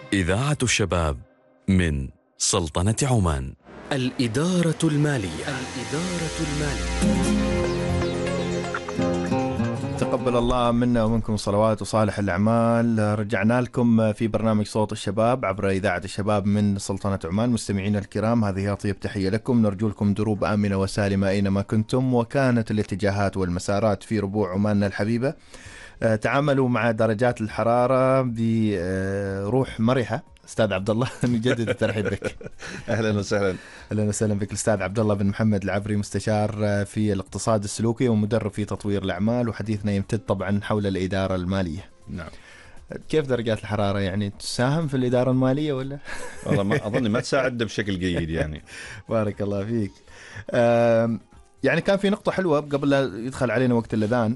إذاعة الشباب من سلطنة عمان. الإدارة المالية. تقبل الله منا ومنكم صلوات وصالح الأعمال. رجعنا لكم في برنامج صوت الشباب عبر إذاعة الشباب من سلطنة عمان. مستمعينا الكرام، هذه أطيب تحية لكم، نرجو لكم دروب آمنة وسالمة أينما كنتم، وكانت الاتجاهات والمسارات في ربوع عماننا الحبيبة. تعاملوا مع درجات الحرارة بروح مرحة. أستاذ عبد الله، نجدد الترحيب بك. أهلا وسهلا. أهلا وسهلا بك الأستاذ عبد الله بن محمد العبري، مستشار في الاقتصاد السلوكي ومدرب في تطوير الأعمال، وحديثنا يمتد طبعا حول الإدارة المالية. نعم. كيف درجات الحرارة؟ يعني تساهم في الإدارة المالية ولا؟ والله ما أظن ما تساعد بشكل جيد يعني. بارك الله فيك. يعني كان في نقطة حلوة قبل لا يدخل علينا وقت الأذان،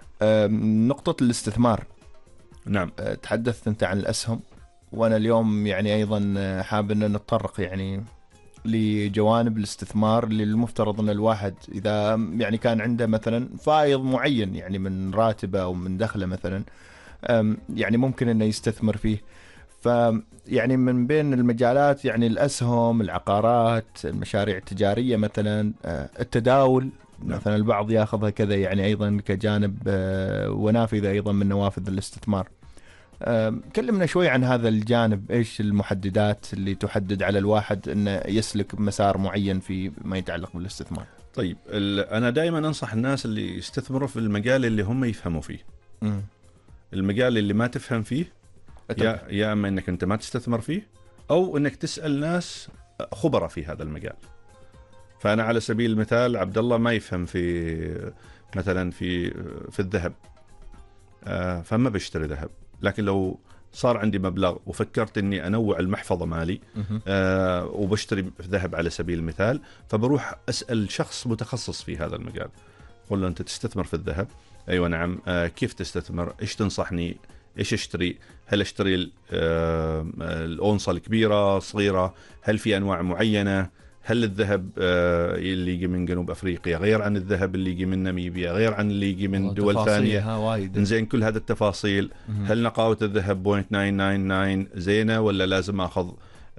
نقطة الاستثمار. نعم. تحدثت أنت عن الأسهم، وأنا اليوم يعني أيضا حابب أن نتطرق يعني لجوانب الاستثمار اللي المفترض أن الواحد إذا يعني كان عنده مثلا فائض معين يعني من راتبه أو من دخله مثلا، يعني ممكن أنه يستثمر فيه. فيعني من بين المجالات يعني الأسهم، العقارات، المشاريع التجارية مثلا، التداول. مثلا البعض ياخذها كذا يعني أيضا كجانب ونافذة أيضا من نوافذ الاستثمار. كلمنا شوي عن هذا الجانب، إيش المحددات اللي تحدد على الواحد أنه يسلك مسار معين في ما يتعلق بالاستثمار؟ طيب، أنا دائما أنصح الناس اللي يستثمروا في المجال اللي هم يفهموا فيه. المجال اللي ما تفهم فيه يا أما أنك أنت ما تستثمر فيه، أو أنك تسأل ناس خبراء في هذا المجال. فأنا على سبيل المثال عبد الله ما يفهم في مثلا في الذهب، فما بشتري ذهب. لكن لو صار عندي مبلغ وفكرت أني أنوع المحفظة مالي وبشتري ذهب على سبيل المثال، فبروح أسأل شخص متخصص في هذا المجال. قل له أنت تستثمر في الذهب؟ أيوة نعم. كيف تستثمر؟ إيش تنصحني؟ إيش أشتري؟ هل أشتري الأونصة الكبيرة صغيرة؟ هل في أنواع معينة؟ هل الذهب اللي يجي من جنوب أفريقيا غير عن الذهب اللي يجي من ناميبيا، غير عن اللي يجي من دول ثانية؟ إنزين كل هذا التفاصيل. هل نقاوة الذهب 0.999 زينة ولا لازم أخذ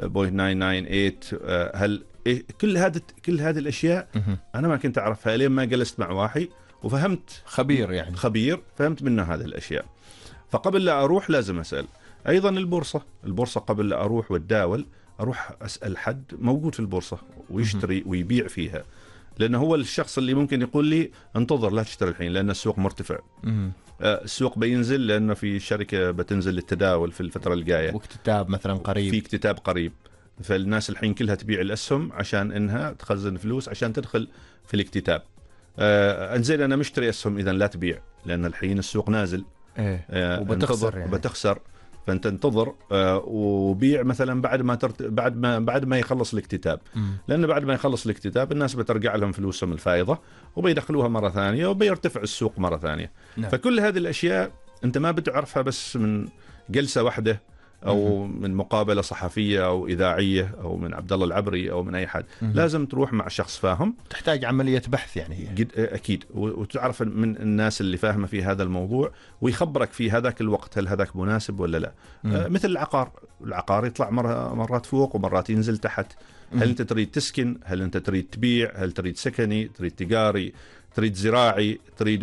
0.998؟ هل كل هذه الأشياء أنا ما كنت أعرفها لين ما جلست مع واحد وفهمت. خبير يعني. خبير، فهمت منه هذه الأشياء. فقبل لا أروح لازم أسأل. أيضا البورصة قبل لا أروح والداول أروح أسأل حد موجود في البورصة ويشتري ويبيع فيها، لأنه هو الشخص اللي ممكن يقول لي انتظر لا تشتري الحين لأن السوق مرتفع. السوق بينزل لأنه في شركة بتنزل للتداول في الفترة الجاية، واكتتاب مثلا قريب، في اكتتاب قريب. فالناس الحين كلها تبيع الأسهم عشان إنها تخزن فلوس عشان تدخل في الاكتتاب. أنزل أنا مشتري أسهم، إذن لا تبيع لأن الحين السوق نازل. وبتخسر يعني. وبتخسر. فأنت انتظر وبيع مثلا بعد ما يخلص الاكتتاب، لأن بعد ما يخلص الاكتتاب الناس بترجع لهم فلوسهم الفائضة وبيدخلوها مرة ثانية وبيرتفع السوق مرة ثانية. نعم. فكل هذه الأشياء أنت ما بتعرفها بس من جلسة واحدة أو من مقابلة صحفية أو إذاعية أو من عبد الله العبري أو من أي حد. لازم تروح مع شخص فاهم، تحتاج عملية بحث يعني هي. أكيد. وتعرف من الناس اللي فاهمة في هذا الموضوع ويخبرك في هذاك الوقت هل هذاك مناسب ولا لا. مثل العقار يطلع مرات فوق ومرات ينزل تحت. هل أنت تريد تسكن؟ هل أنت تريد تبيع؟ هل تريد سكني؟ تريد تجاري؟ تريد زراعي؟ تريد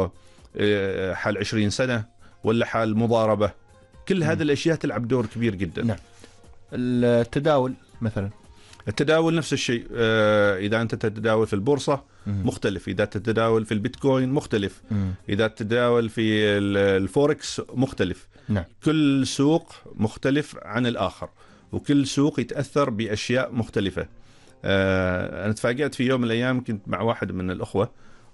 حال 20 سنة ولا حال مضاربة؟ كل هذه الأشياء تلعب دور كبير جدا. نعم. التداول مثلا، التداول نفس الشيء. إذا أنت تتداول في البورصة مختلف، إذا تتداول في البيتكوين مختلف، إذا تتداول في الفوركس مختلف. نعم. كل سوق مختلف عن الآخر، وكل سوق يتأثر بأشياء مختلفة. أنا تفاجأت في يوم من الأيام، كنت مع واحد من الأخوة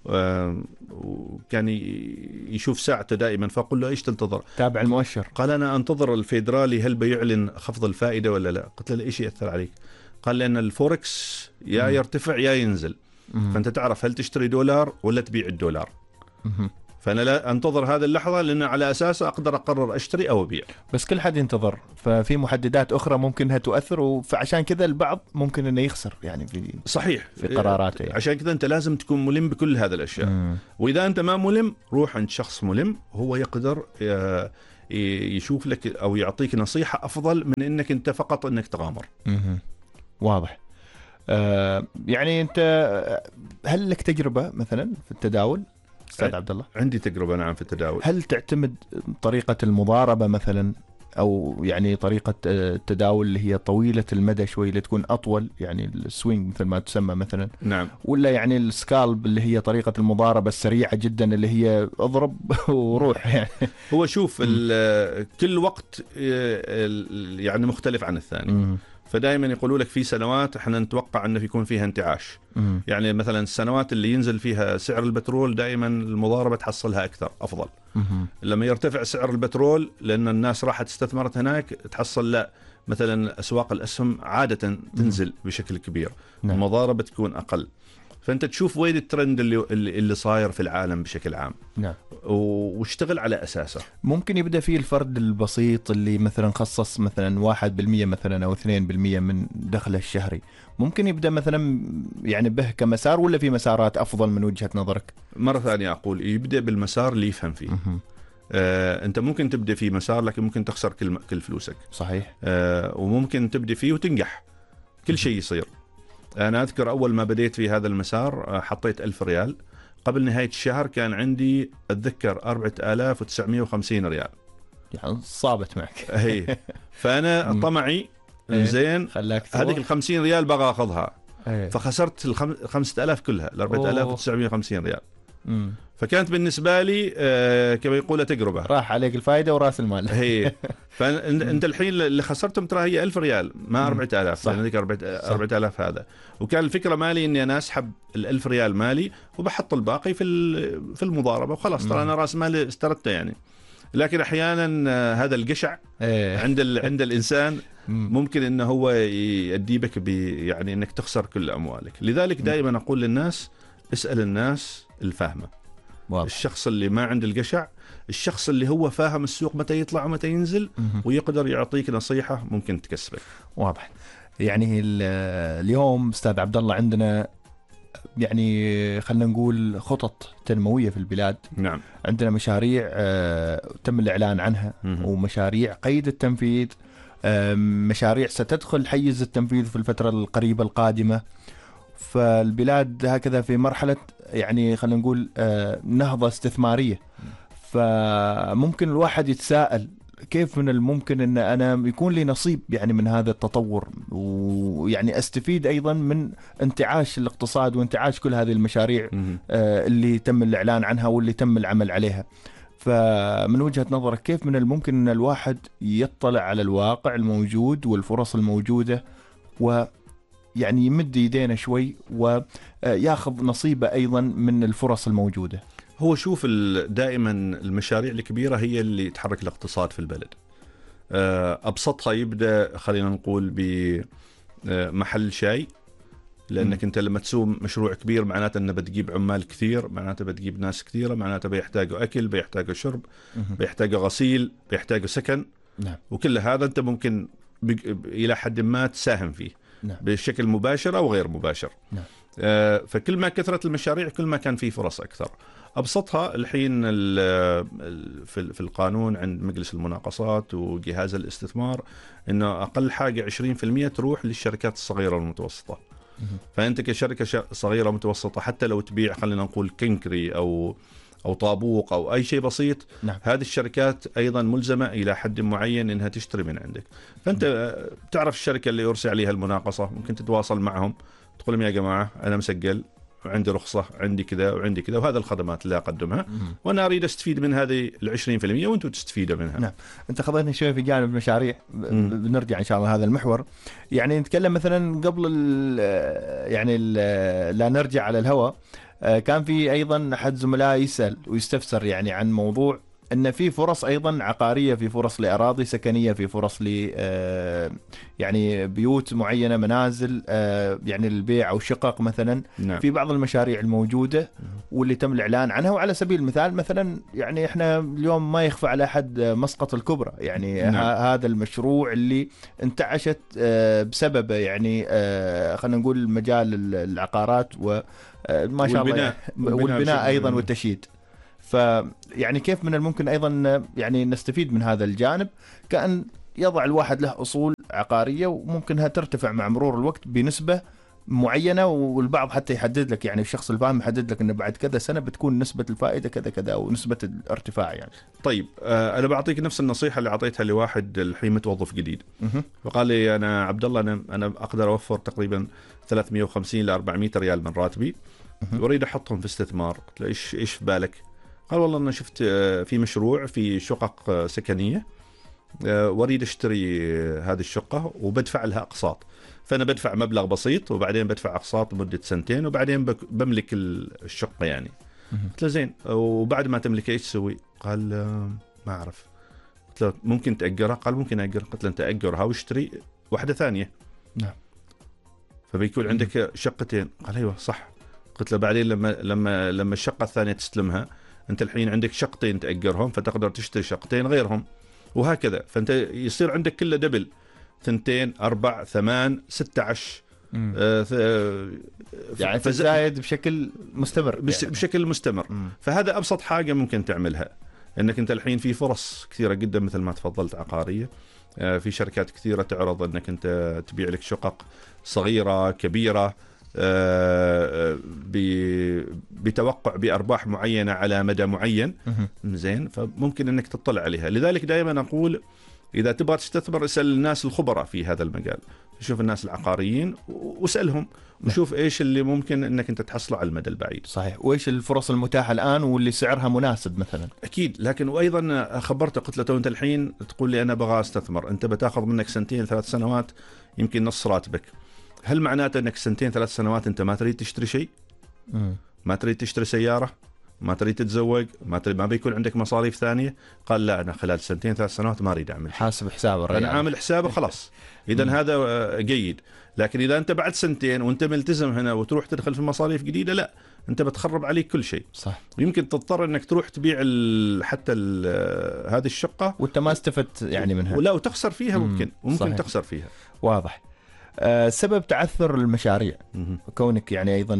وكان يشوف ساعته دائما، فقل له إيش تنتظر؟ تابع المؤشر. قال أنا أنتظر الفيدرالي هل بيعلن خفض الفائدة ولا لا. قلت له إيش يأثر عليك؟ قال لأن الفوركس يا يرتفع يا ينزل، فأنت تعرف هل تشتري دولار ولا تبيع الدولار. فأنا لا أنتظر هذه اللحظة لأن على أساس أقدر أقرر أشتري أو أبيع. بس كل حد ينتظر، ففي محددات أخرى ممكنها تؤثر، فعشان كذا البعض ممكن أنه يخسر يعني في صحيح في قراراته يعني. عشان كذا أنت لازم تكون ملم بكل هذه الأشياء. وإذا أنت ما ملم روح عند شخص ملم، هو يقدر يشوف لك أو يعطيك نصيحة أفضل من إنك أنت فقط إنك تغامر. واضح. يعني أنت هل لك تجربة مثلا في التداول أستاذ عبد الله؟ عندي تجربة نعم في التداول. هل تعتمد طريقة المضاربة مثلا، أو يعني طريقة التداول اللي هي طويلة المدى شوي اللي تكون أطول، يعني السوينج مثل ما تسمى مثلا؟ نعم. ولا يعني السكالب اللي هي طريقة المضاربة السريعة جدا اللي هي اضرب وروح يعني؟ هو شوف كل وقت يعني مختلف عن الثاني. فدائما يقولوا لك في سنوات احنا نتوقع انه يكون فيها انتعاش. يعني مثلا السنوات اللي ينزل فيها سعر البترول دائما المضاربة تحصلها اكثر افضل. لما يرتفع سعر البترول لان الناس راحت استثمرت هناك، تحصل لا مثلا اسواق الاسهم عادة تنزل بشكل كبير. المضاربة تكون اقل. فانت تشوف وين الترند اللي صاير في العالم بشكل عام. نعم. واشتغل على اساسه. ممكن يبدا فيه الفرد البسيط اللي مثلا خصص مثلا 1% مثلا او 2% من دخله الشهري، ممكن يبدا مثلا يعني به كمسار، ولا في مسارات افضل من وجهة نظرك؟ مرة ثانية اقول يبدا بالمسار اللي يفهم فيه. انت ممكن تبدا في مسار لكن ممكن تخسر كل فلوسك. صحيح. وممكن تبدا فيه وتنجح. كل شيء يصير. أنا أذكر أول ما بديت في هذا المسار حطيت 1000 ريال، قبل نهاية الشهر كان عندي أتذكر 4950 ريال. يعني صابت معك. هي فأنا طمعي زين هذيك 50 ريال بغى أخذها، فخسرت 5000 كلها، 4950 ريال. فكانت بالنسبة لي كما يقول تجربة، راح عليك الفائدة وراس المال. هي فأنت الحين اللي خسرتم ترى هي 1000 ريال ما 4000. يعني ذيك 4000 هذا. وكان الفكرة مالي إني أنا أسحب 1000 ريال مالي وبحط الباقي في المضاربة وخلاص. ترى أنا راس مالي استردته يعني. لكن أحيانا هذا الجشع عند الإنسان ممكن إنه هو يؤديك يعني إنك تخسر كل أموالك. لذلك دائما أقول للناس اسأل الناس الفاهمة. واضح. الشخص اللي ما عنده الجشع، الشخص اللي هو فاهم السوق متى يطلع ومتى ينزل ويقدر يعطيك نصيحة ممكن تكسبك. واضح. يعني اليوم أستاذ عبد الله عندنا يعني خلنا نقول خطط تنموية في البلاد. نعم. عندنا مشاريع تم الإعلان عنها ومشاريع قيد التنفيذ، مشاريع ستدخل حيز التنفيذ في الفترة القريبة القادمة. فالبلاد هكذا في مرحلة يعني خلينا نقول نهضة استثمارية. فممكن الواحد يتساءل كيف من الممكن أن أنا يكون لي نصيب يعني من هذا التطور، ويعني أستفيد أيضا من انتعاش الاقتصاد وانتعاش كل هذه المشاريع اللي تم الإعلان عنها واللي تم العمل عليها. فمن وجهة نظرك كيف من الممكن أن الواحد يطلع على الواقع الموجود والفرص الموجودة يعني يمد يدينا شوي وياخذ نصيبه أيضا من الفرص الموجودة؟ هو شوف دائما المشاريع الكبيرة هي اللي تحرك الاقتصاد في البلد. أبسطها يبدأ خلينا نقول بمحل شاي، لأنك أنت لما تسوي مشروع كبير معناته أنه بتجيب عمال كثير، معناته بتجيب ناس كثيرة، معناته بيحتاجوا أكل، بيحتاجوا شرب، بيحتاجوا غسيل، بيحتاجوا سكن. نعم. وكل هذا أنت ممكن إلى حد ما تساهم فيه. نعم. بشكل مباشر أو غير مباشر. نعم. فكل ما كثرت المشاريع كل ما كان فيه فرص أكثر. أبسطها الحين في القانون عند مجلس المناقصات وجهاز الاستثمار إنه أقل حاجة 20% تروح للشركات الصغيرة والمتوسطة. فأنت كشركة صغيرة ومتوسطة حتى لو تبيع خلينا نقول كنكري أو طابوق أو أي شيء بسيط. نعم. هذه الشركات أيضا ملزمة إلى حد معين إنها تشتري من عندك. فأنت تعرف الشركة اللي يرسل عليها المناقصة ممكن تتواصل معهم تقول لهم يا جماعة أنا مسجل وعندي رخصة، عندي كذا وعندي كذا، وهذا الخدمات اللي أقدمها وأنا أريد أستفيد من هذه 20% وأنتم تستفيدوا منها. نعم. أنت خذتني شوي في جانب المشاريع، بنرجع إن شاء الله هذا المحور. يعني نتكلم مثلا قبل يعني لا نرجع على الهواء، كان في أيضا أحد زملاء يسأل ويستفسر يعني عن موضوع أن في فرص أيضا عقارية، في فرص لأراضي سكنية، في فرص ل يعني بيوت معينة، منازل يعني البيع أو شقق مثلا. نعم. في بعض المشاريع الموجودة واللي تم الإعلان عنها. وعلى سبيل المثال مثلا يعني إحنا اليوم ما يخفى على أحد مسقط الكبرى يعني. نعم. هذا المشروع اللي انتعشت بسببه يعني خلينا نقول مجال العقارات وما شاء الله والبناء أيضا والتشييد. فيعني كيف من الممكن أيضا يعني نستفيد من هذا الجانب، كأن يضع الواحد له أصول عقارية وممكنها ترتفع مع مرور الوقت بنسبة معينة، والبعض حتى يحدد لك، يعني الشخص الفاهم يحدد لك أنه بعد كذا سنة بتكون نسبة الفائدة كذا كذا أو نسبة الارتفاع يعني. طيب أنا بعطيك نفس النصيحة اللي أعطيتها لواحد الحين متوظف جديد. فقال لي أنا عبد الله أنا أقدر أوفر تقريبا 350 ل 400 ريال من راتبي وأريد أحطهم في استثمار. قلت له إيش في بالك؟ قال والله أنا شفت في مشروع في شقق سكنية وأريد أشتري هذه الشقة وبدفع لها أقساط، فأنا بدفع مبلغ بسيط وبعدين بدفع أقساط لمدة 2 وبعدين بملك الشقة يعني. قلت له زين، وبعد ما تملك إيش تسوي؟ قال ما أعرف. قلت له ممكن تأجرها؟ قال ممكن أأجرها. قلت له أنت أجرها واشتري واحدة ثانية. نعم. فبيكون عندك شقتين. قال أيوة صح. قلت له بعدين لما الشقة الثانية تستلمها أنت الحين عندك شقتين تأجرهم، فتقدر تشتري شقتين غيرهم وهكذا، فأنت يصير عندك كله دبل، 2 4 8 16 يعني تزايد بشكل مستمر يعني. بشكل مستمر. فهذا أبسط حاجة ممكن تعملها، أنك أنت الحين في فرص كثيرة جدا مثل ما تفضلت عقارية، في شركات كثيرة تعرض أنك أنت تبيع لك شقق صغيرة كبيرة بتوقع بأرباح معينة على مدى معين. زين، فممكن أنك تطلع عليها. لذلك دائما أقول إذا تبغى تستثمر اسأل الناس الخبراء في هذا المجال، شوف الناس العقاريين واسألهم وشوف إيش اللي ممكن أنك أنت تحصله على المدى البعيد. صحيح. وإيش الفرص المتاحة الآن واللي سعرها مناسب مثلا. أكيد. لكن وأيضا خبرته، قلت له أنت الحين تقول لي أنا بغى استثمر، أنت بتاخذ منك 2 3 سنوات يمكن نص راتبك، هل معناته أنك 2 3 سنوات أنت ما تريد تشتري شيء؟ ما تريد تشتري سيارة؟ ما تريد تتزوج؟ ما بيكون عندك مصاريف ثانية؟ قال لا، أنا خلال 2 3 سنوات ما أريد أعمل. حاسب حسابه الرجال. أنا عامل حسابه خلاص. إذن هذا جيد. لكن إذا أنت بعد 2 وأنت ملتزم هنا وتروح تدخل في مصاريف جديدة، لا، أنت بتخرب عليك كل شيء. صح. ويمكن تضطر أنك تروح تبيع حتى هذه الشقة وأنت ما استفدت يعني منها، ولا وتخسر فيها. ممكن تخسر فيها. واضح. سبب تعثر المشاريع، كونك يعني أيضا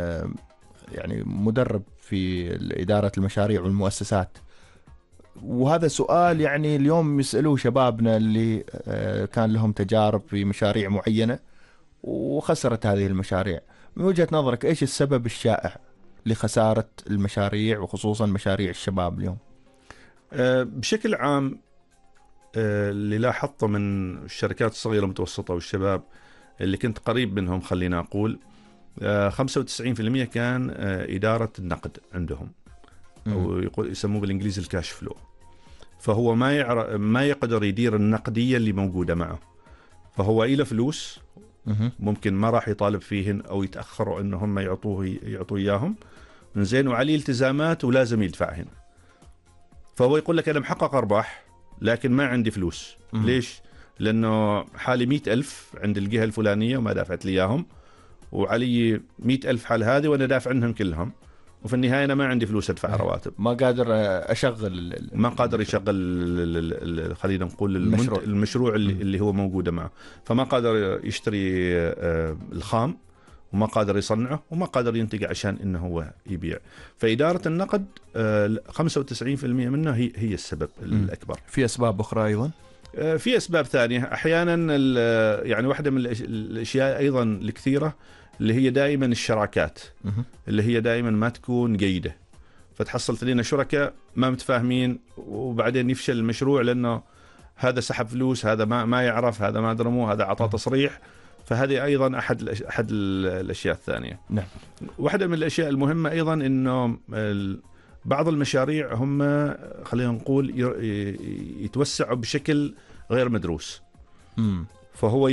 يعني مدرب في إدارة المشاريع والمؤسسات، وهذا سؤال يعني اليوم يسألوه شبابنا اللي كان لهم تجارب في مشاريع معينة وخسرت هذه المشاريع. من وجهة نظرك إيش السبب الشائع لخسارة المشاريع وخصوصا مشاريع الشباب اليوم؟ بشكل عام اللي لاحظته من الشركات الصغيرة والمتوسطة والشباب اللي كنت قريب منهم، خلينا أقول 95% كان إدارة النقد عندهم، أو يسموه بالإنجليزي الكاش فلو. فهو ما يقدر يدير النقدية اللي موجودة معه، فهو إلى فلوس ممكن ما راح يطالب فيهن أو يتأخروا إنهم يعطوا إياهم، زين، وعليه التزامات ولازم يدفعهن. فهو يقول لك أنا محقق أرباح لكن ما عندي فلوس. ليش؟ لأنه حالي 100,000 عند الجهة الفلانية وما دافعت لي إياهم، وعلي 100,000 حال هذه وأنا دافع عنهم كلهم، وفي النهاية أنا ما عندي فلوس أدفع رواتب. ما قادر أشغل، ما قادر يشغل خلينا نقول المشروع اللي هو موجود معه. فما قادر يشتري الخام، وما قادر يصنعه، وما قادر ينتج عشان إنه هو يبيع. فإدارة النقد 95% منها هي السبب الأكبر. في أسباب أخرى أيضا؟ في أسباب ثانية أحيانا، يعني واحدة من الأشياء أيضا الكثيرة اللي هي دائما الشراكات اللي هي دائما ما تكون جيدة. فتحصلت لنا شركاء ما متفاهمين وبعدين يفشل المشروع لأنه هذا سحب فلوس، هذا ما يعرف، هذا ما درموه، هذا عطى تصريح. فهذه أيضا أحد الأشياء الثانية. نعم. واحدة من الأشياء المهمة أيضا إنه بعض المشاريع هم خلينا نقول يتوسعوا بشكل غير مدروس. فهو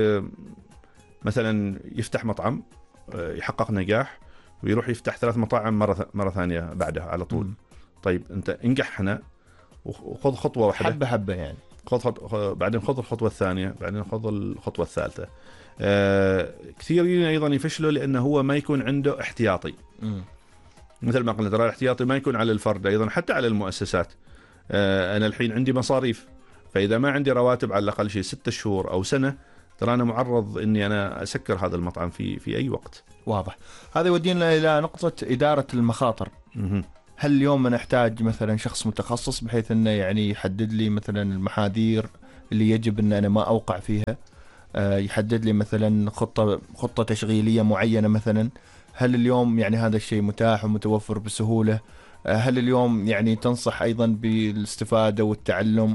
مثلا يفتح مطعم يحقق نجاح ويروح يفتح 3 مطاعم مرة ثانية بعدها على طول. طيب أنت انجح هنا وخذ خطوة واحدة حبة حبة، يعني بعدين خذ الخطوة الثانية، بعدين خذ الخطوة الثالثة. كثيرين أيضا يفشلوا لأنه هو ما يكون عنده احتياطي. مثل ما قلنا ترى الاحتياطي ما يكون على الفرد، أيضا حتى على المؤسسات. أنا الحين عندي مصاريف، فإذا ما عندي رواتب على الأقل شيء 6 شهور أو سنة، ترى أنا معرض إني أنا أسكر هذا المطعم في أي وقت. واضح. هذا يودينا إلى نقطة إدارة المخاطر. هل اليوم أنا أحتاج مثلا شخص متخصص بحيث أنه يعني يحدد لي مثلا المحاذير اللي يجب أن أنا ما أوقع فيها، يحدد لي مثلا خطة تشغيلية معينة مثلا؟ هل اليوم يعني هذا الشيء متاح ومتوفر بسهولة؟ هل اليوم يعني تنصح أيضا بالاستفادة والتعلم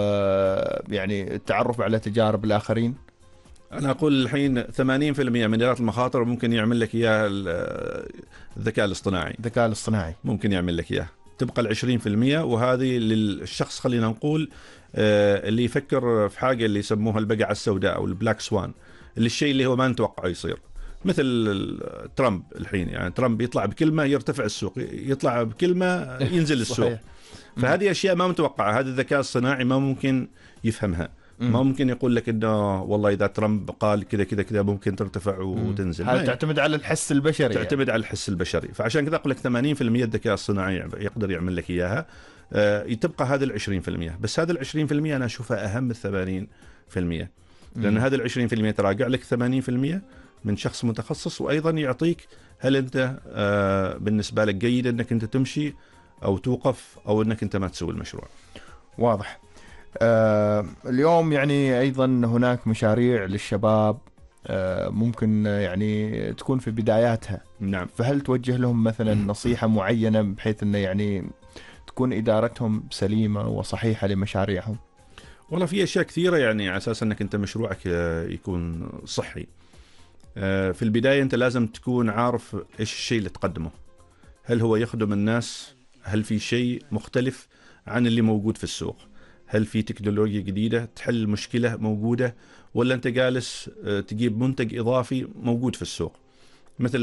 ويعني التعرف على تجارب الآخرين؟ أنا أقول الحين 80% من إدارة المخاطر ممكن يعمل لك إياها الذكاء الاصطناعي. الذكاء الاصطناعي ممكن يعمل لك إياها. تبقى 20%، وهذه للشخص خلينا نقول اللي يفكر في حاجة اللي يسموها البقعة السوداء أو البلاك سوان، اللي الشيء اللي هو ما نتوقع يصير. مثل ترامب الحين، يعني ترامب يطلع بكلمة يرتفع السوق، يطلع بكلمة ينزل السوق. فهذه أشياء ما متوقعة، هذا الذكاء الصناعي ما ممكن يفهمها. ما ممكن يقول لك إنه والله إذا ترامب قال كذا كذا كذا ممكن ترتفع وتنزل. هذا تعتمد على الحس البشري، تعتمد يعني على الحس البشري. فعشان كذا أقول لك 80% الذكاء الصناعي يقدر يعمل لك إياها. تبقى هذا 20%، بس هذا 20% أنا أشوفها أهم 80%، لأن هذا 20% تراجع لك 80% من شخص متخصص، وأيضا يعطيك هل أنت بالنسبة لك جيد أنك أنت تمشي أو توقف أو أنك أنت ما تسوي المشروع. واضح. اليوم يعني أيضا هناك مشاريع للشباب ممكن يعني تكون في بداياتها. نعم. فهل توجه لهم مثلا نصيحة معينة بحيث أنه يعني تكون إدارتهم سليمة وصحيحة لمشاريعهم؟ والله في أشياء كثيرة، يعني على أساس أنك أنت مشروعك يكون صحي. في البداية أنت لازم تكون عارف إيش الشيء اللي تقدمه. هل هو يخدم الناس؟ هل في شيء مختلف عن اللي موجود في السوق؟ هل في تكنولوجيا جديدة تحل مشكلة موجودة؟ ولا أنت جالس تجيب منتج إضافي موجود في السوق؟ مثل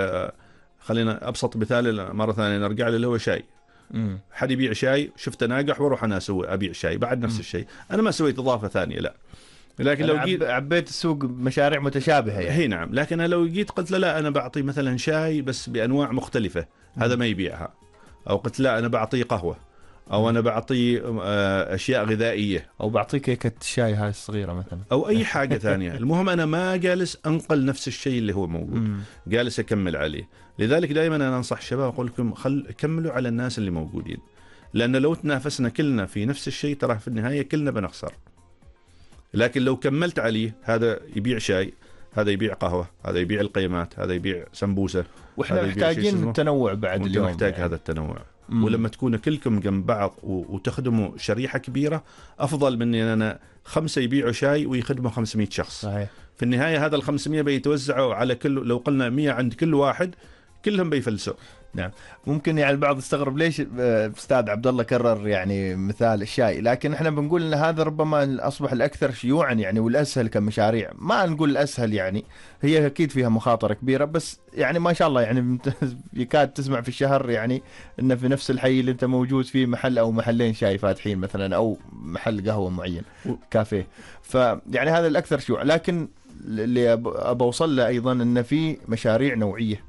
خلينا أبسط مثال مرة ثانية نرجع له، اللي هو شاي. حد يبيع شاي، شفته ناجح وروح أنا أبيع شاي بعد نفس الشيء. أنا ما سويت إضافة ثانية، لا. لكن لو جيت عبيت السوق مشاريع متشابهة يعني. هي نعم. لكن أنا لو جيت قلت لا أنا بعطي مثلا شاي بس بأنواع مختلفة، هذا ما يبيعها. أو قلت لا أنا بعطي قهوة، أو أنا بعطي أشياء غذائية، أو بعطي كيكة الشاي هاي الصغيرة مثلا، أو أي حاجة ثانية. المهم أنا ما جالس أنقل نفس الشيء اللي هو موجود، جالس أكمل عليه. لذلك دائما أنا أنصح الشباب أقول لكم كملوا على الناس اللي موجودين، لأن لو تنافسنا كلنا في نفس الشيء ترى في النهاية كلنا بنخسر. لكن لو كملت عليه، هذا يبيع شاي، هذا يبيع قهوة، هذا يبيع القيمات، هذا يبيع سمبوسة، وإحنا محتاجين التنوع بعد اليوم. محتاج يعني هذا التنوع. ولما تكونوا كلكم جنب بعض وتخدموا شريحة كبيرة، أفضل من أن أنا 5 يبيعوا شاي ويخدموا 500 شخص. صحيح. في النهاية هذا 500 بيتوزعوا على كل، لو قلنا 100 عند كل واحد، كلهم بيفلسوا. نعم. ممكن يعني البعض يستغرب ليش أستاذ عبد الله كرر يعني مثال الشاي، لكن احنا بنقول ان هذا ربما اصبح الاكثر شيوعا يعني والاسهل كمشاريع. ما نقول الاسهل، يعني هي اكيد فيها مخاطره كبيره، بس يعني ما شاء الله يعني يكاد تسمع في الشهر يعني ان في نفس الحي اللي انت موجود فيه محل او محلين شاي فاتحين مثلا، او محل قهوه معين، كافيه. فيعني هذا الاكثر شيوعا. لكن اللي ابى اوصل له ايضا ان في مشاريع نوعيه،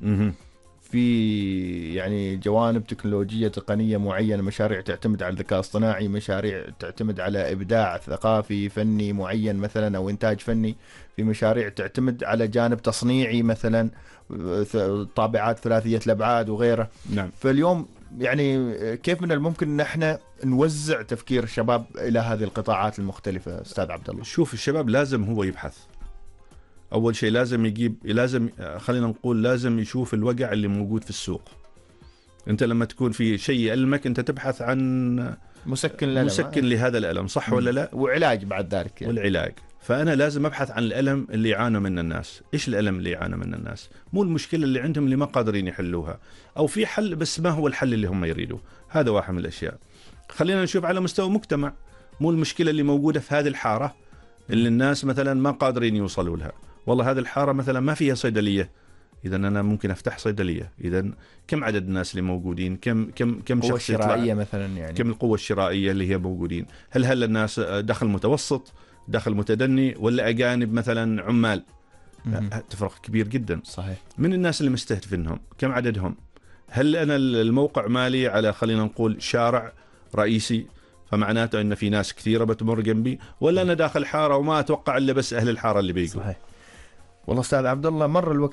في يعني جوانب تكنولوجية تقنية معينة، مشاريع تعتمد على الذكاء الاصطناعي، مشاريع تعتمد على إبداع ثقافي فني معين مثلا أو إنتاج فني، في مشاريع تعتمد على جانب تصنيعي مثلا طابعات ثلاثية الأبعاد وغيره. نعم. فاليوم يعني كيف من الممكن أن احنا نوزع تفكير الشباب إلى هذه القطاعات المختلفة أستاذ عبد الله؟ شوف، الشباب لازم هو يبحث. أول شيء لازم خلينا نقول لازم يشوف الوقع اللي موجود في السوق. أنت لما تكون في شيء يألمك أنت تبحث عن مسكن لهذا الألم، صح ولا لا؟ وعلاج بعد ذلك يعني. والعلاج. فأنا لازم أبحث عن الألم اللي يعانوا منه الناس. إيش الألم اللي يعانوا منه الناس؟ مو المشكلة اللي عندهم اللي ما قادرين يحلوها، أو في حل بس ما هو الحل اللي هم يريدوه. هذا واحد من الأشياء. خلينا نشوف على مستوى مجتمع، مو المشكلة اللي موجودة في هذه الحارة اللي الناس مثلا ما قادرين يوصلوا لها. والله هذه الحارة مثلا ما فيها صيدلية، إذا أنا ممكن أفتح صيدلية. إذا كم عدد الناس اللي موجودين؟ كم شخص شرائية مثلا يعني؟ كم القوة الشرائية اللي هي موجودين؟ هل الناس دخل متوسط، دخل متدني، ولا أجانب مثلا عمال؟ تفرق كبير جدا. صحيح. من الناس اللي مستهدفينهم كم عددهم؟ هل أنا الموقع مالي على خلينا نقول شارع رئيسي فمعناته أن في ناس كثيرة بتمر جنبي، ولا أنا داخل حارة وما أتوقع إلا بس أهل الحارة اللي بيجوا؟ صحيح. والله أستاذ عبد الله مر الوقت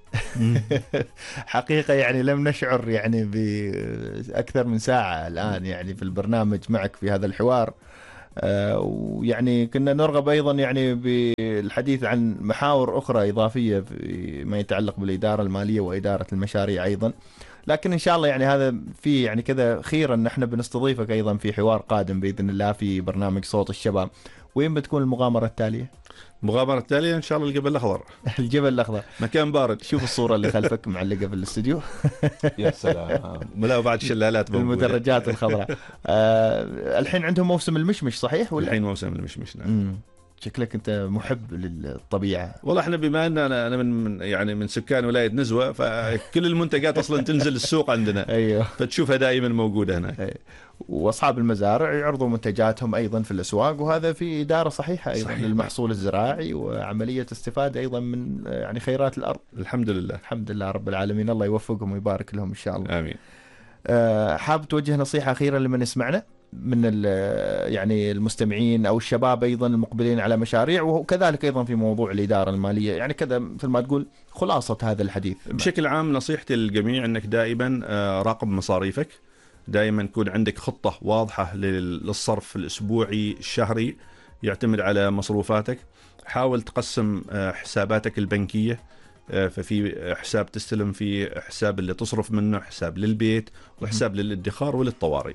حقيقة يعني لم نشعر يعني بأكثر من ساعة الآن يعني في البرنامج معك في هذا الحوار. ويعني كنا نرغب أيضا يعني بالحديث عن محاور أخرى إضافية ما يتعلق بالإدارة المالية وإدارة المشاريع أيضا، لكن إن شاء الله يعني هذا في يعني كذا خيرا نحن بنستضيفك أيضا في حوار قادم بإذن الله في برنامج صوت الشباب. وين بتكون المغامرة التالية؟ المغامرة التالية إن شاء الله الجبل الأخضر. الجبل الأخضر، مكان بارد. شوف الصورة اللي خلفك معلقة في الاستوديو. يا سلام، ملا بعد شلالات المدرجات الخضراء. الحين عندهم موسم المشمش صحيح ولا؟ الحين موسم المشمش نعم. شكلك أنت محب للطبيعة. والله احنا بما أن أنا من سكان ولاية نزوة، فكل المنتجات أصلا تنزل السوق عندنا. أيوه. فتشوفها دائما موجودة هناك. أيوه. واصحاب المزارع يعرضوا منتجاتهم ايضا في الاسواق، وهذا في اداره صحيحه ايضا صحيح. للمحصول الزراعي وعمليه استفاده ايضا من يعني خيرات الارض. الحمد لله. الحمد لله رب العالمين، الله يوفقهم ويبارك لهم ان شاء الله. امين. حاب توجه نصيحه اخيره لمن يسمعنا من يعني المستمعين او الشباب ايضا المقبلين على مشاريع، وكذلك ايضا في موضوع الاداره الماليه، يعني كذا مثل ما تقول خلاصه هذا الحديث. بشكل عام نصيحتي للجميع انك دائما راقب مصاريفك، دائما يكون عندك خطة واضحة للصرف الأسبوعي الشهري يعتمد على مصروفاتك. حاول تقسم حساباتك البنكية، ففي حساب تستلم فيه، حساب اللي تصرف منه، حساب للبيت، وحساب للادخار وللطوارئ.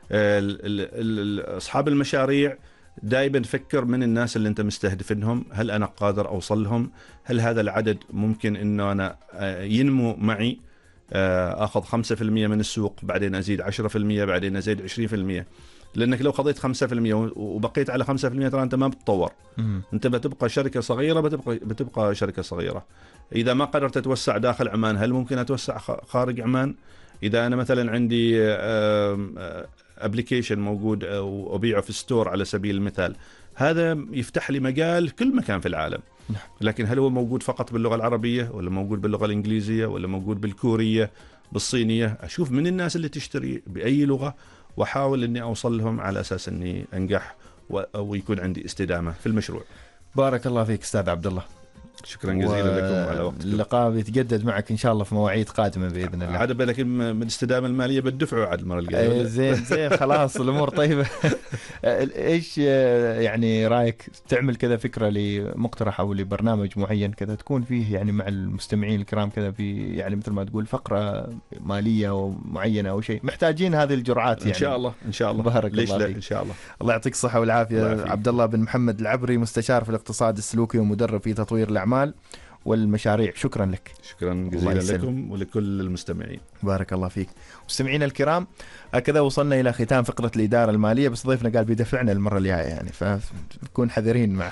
أصحاب المشاريع دائما فكر من الناس اللي انت مستهدفينهم، هل أنا قادر أوصلهم؟ هل هذا العدد ممكن إنه أنا ينمو معي؟ أخذ 5% من السوق، بعدين أزيد 10%، بعدين أزيد 20%. لأنك لو خذيت 5% وبقيت على 5% ترى أنت ما بتطور. أنت بتبقى شركة صغيرة، بتبقى شركة صغيرة. إذا ما قدرت تتوسع داخل عمان، هل ممكن أتوسع خارج عمان؟ إذا أنا مثلا عندي أبليكيشن موجود وأبيعه في ستور على سبيل المثال، هذا يفتح لي مجال كل مكان في العالم. لكن هل هو موجود فقط باللغة العربية، ولا موجود باللغة الإنجليزية، ولا موجود بالكورية، بالصينية؟ أشوف من الناس اللي تشتري بأي لغة، وأحاول أني أوصل لهم على أساس أني أنجح ويكون عندي استدامة في المشروع. بارك الله فيك أستاذ عبد الله. شكرا جزيلا لكم على وقتكم. اللقاء بيتجدد معك إن شاء الله في مواعيد قادمة بإذن الله. عاد بالك من الاستدامة المالية بالدفع عاد المرة الجاية. زين خلاص الأمور طيبة. إيش يعني رأيك تعمل كذا فكرة لمقترح أو لبرنامج معين كذا تكون فيه يعني مع المستمعين الكرام كذا، في يعني مثل ما تقول فقرة مالية معينة أو شيء، محتاجين هذه الجرعات يعني. إن شاء الله إن شاء الله. بارك ليش الله لا فيك. إن شاء الله. الله يعطيك الصحة والعافية. عبد الله بن محمد العبري، مستشار في الاقتصاد السلوكي ومدرب في تطوير الأعمال والمشاريع. شكرا لك. شكرا جزيلا لكم ولكل المستمعين. بارك الله فيك. مستمعينا الكرام، هكذا وصلنا إلى ختام فقرة الإدارة المالية، بس ضيفنا قال بيدفعنا المرة الجاية يعني، فنكون حذرين معه.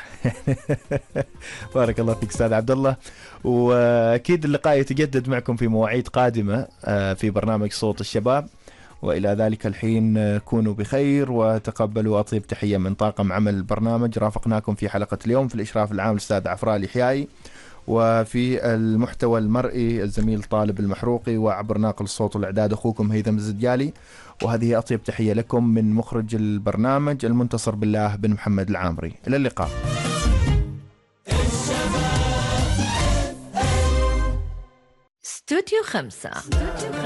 بارك الله فيك أستاذ عبد الله، وأكيد اللقاء يتجدد معكم في مواعيد قادمة في برنامج صوت الشباب. وإلى ذلك الحين كونوا بخير وتقبلوا أطيب تحية من طاقم عمل البرنامج. رافقناكم في حلقة اليوم في الإشراف العام الأستاذ عفراء الحياي، وفي المحتوى المرئي الزميل طالب المحروقي، وعبر ناقل الصوت والإعداد أخوكم هيثم الزديالي. وهذه أطيب تحية لكم من مخرج البرنامج المنتصر بالله بن محمد العامري. إلى اللقاء. استوديو 5.